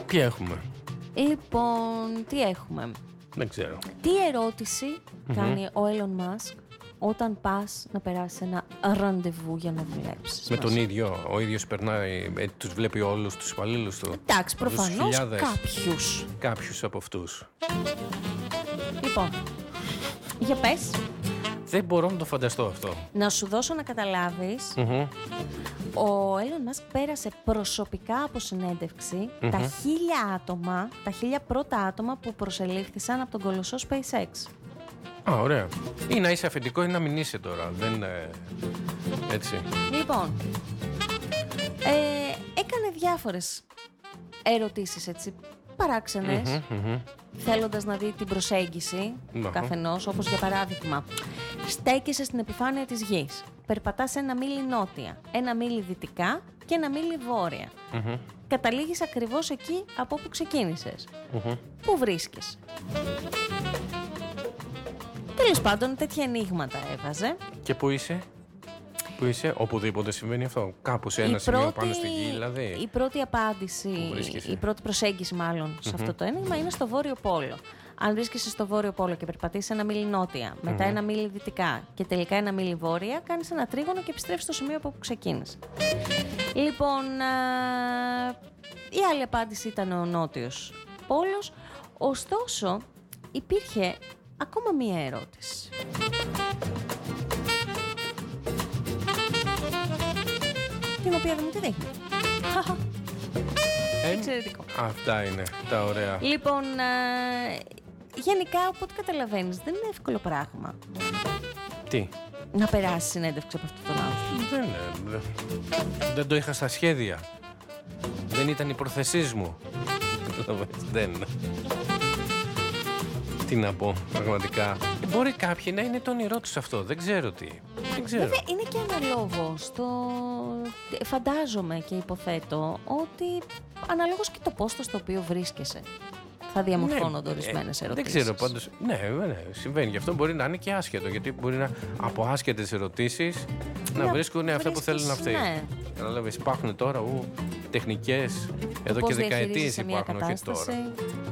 Τι έχουμε? Λοιπόν, τι έχουμε? Δεν ξέρω. Τι ερώτηση κάνει ο Elon Musk όταν πας να περάσεις ένα ραντεβού για να δουλέψεις? Με τον ίδιο, ο ίδιος περνάει, τους βλέπει όλους τους υπαλλήλους του. Εντάξει, προφανώς κάποιους. Κάποιους από αυτούς. Λοιπόν, για πες. Δεν μπορώ να το φανταστώ αυτό. Να σου δώσω να καταλάβεις. Ο Elon Musk πέρασε προσωπικά από συνέντευξη τα 1000 άτομα, τα 1000 πρώτα άτομα που προσελήφθησαν από τον κολοσσό SpaceX. Α, ωραία. Ή να είσαι αφεντικό ή να μην είσαι τώρα. Δεν έτσι. Λοιπόν, έκανε διάφορες ερωτήσεις έτσι παράξενες, θέλοντας να δει την προσέγγιση του καθενός, όπως για παράδειγμα, στέκεσαι στην επιφάνεια της γης, περπατάς ένα μίλι νότια, ένα μίλι δυτικά και ένα μίλι βόρεια. Καταλήγεις ακριβώς εκεί από όπου ξεκίνησες. Πού βρίσκεσαι? Τέλος πάντων, τέτοια ενίγματα έβαζε. Και πού είσαι? Πού είσαι? Οπουδήποτε συμβαίνει αυτό. Κάπου σε ένα σημείο πάνω στη γη, δηλαδή. Η πρώτη απάντηση, η πρώτη προσέγγιση μάλλον σε αυτό το ένιγμα είναι στο Βόρειο Πόλο. Αν βρίσκεσαι στο Βόρειο Πόλο και περπατήσεις ένα μίλι νότια, μετά ένα μίλι δυτικά και τελικά ένα μίλι βόρεια, κάνεις ένα τρίγωνο και επιστρέφεις στο σημείο από όπου ξεκίνησε. Λοιπόν, η άλλη απάντηση ήταν ο Νότιος Πόλος. Ωστόσο, υπήρχε ακόμα μία ερώτηση. Την οποία δεν μου τη δείχνει. Εξαιρετικό. Αυτά είναι τα ωραία. Λοιπόν, γενικά, από ό,τι καταλαβαίνεις, δεν είναι εύκολο πράγμα. Τι? Να περάσει συνέντευξη από αυτόν τον άνθρωπο. Δεν το είχα στα σχέδια. Δεν ήταν η πρόθεσή μου. Δεν. Τι να πω, πραγματικά. Μπορεί κάποιοι να είναι το όνειρό τους αυτό. Δεν ξέρω τι. Δεν ξέρω. Βέβαια, είναι και αναλόγω. Φαντάζομαι και υποθέτω ότι αναλόγως και το πόστο στο οποίο βρίσκεσαι θα διαμορφώνονται ορισμένες ερωτήσεις. Δεν ξέρω πάντως. Ναι, συμβαίνει. Γι' αυτό μπορεί να είναι και άσχετο. Γιατί μπορεί να από άσχετες ερωτήσεις να βρίσκουν αυτά που θέλουν αυτοί. Ναι. Καταλάβεις, υπάρχουν τώρα τεχνικές. Εδώ Πώς και δεκαετίες μια υπάρχουν, όχι τώρα.